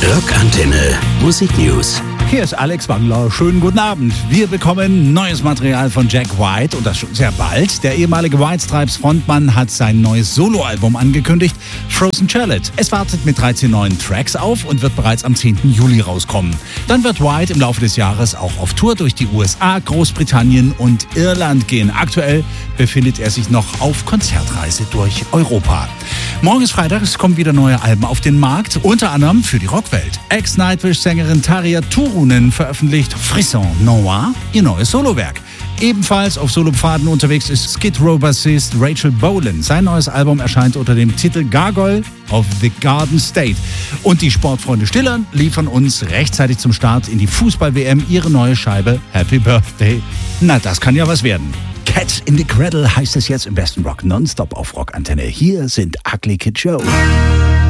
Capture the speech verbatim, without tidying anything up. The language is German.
Rockantenne Musik News. Hier ist Alex Wangler. Schönen guten Abend. Wir bekommen neues Material von Jack White und das schon sehr bald. Der ehemalige White Stripes Frontmann hat sein neues Soloalbum angekündigt, Frozen Charlotte. Es wartet mit dreizehn neuen Tracks auf und wird bereits am zehnten Juli rauskommen. Dann wird White im Laufe des Jahres auch auf Tour durch die U S A, Großbritannien und Irland gehen. Aktuell befindet er sich noch auf Konzertreise durch Europa. Morgen ist Freitag, es kommen wieder neue Alben auf den Markt, unter anderem für die Rockwelt. Ex-Nightwish-Sängerin Tarja Turunen veröffentlicht Frisson Noir, ihr neues Solowerk. Ebenfalls auf Solopfaden unterwegs ist Skid Row-Bassist Rachel Bolan. Sein neues Album erscheint unter dem Titel Gargoyle of the Garden State. Und die Sportfreunde Stiller liefern uns rechtzeitig zum Start in die Fußball-W M ihre neue Scheibe Happy Birthday. Na, das kann ja was werden. Cats in the Cradle heißt es jetzt im besten Rock nonstop auf Rockantenne. Hier sind Ugly Kid Joe.